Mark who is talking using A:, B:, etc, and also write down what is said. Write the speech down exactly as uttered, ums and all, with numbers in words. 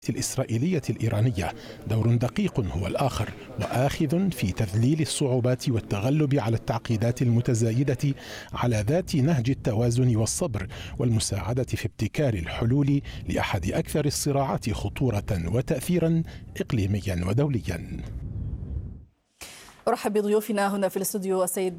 A: الإسرائيلية الإيرانية دور دقيق هو الآخر، وآخذ في تذليل الصعوبات والتغلب على التعقيدات المتزايدة على ذات نهج التوازن والصبر والمساعدة في ابتكار الحلول لأحد أكثر الصراعات خطورة وتأثيرا إقليميا ودوليا.
B: أرحب بضيوفنا هنا في الاستوديو السيد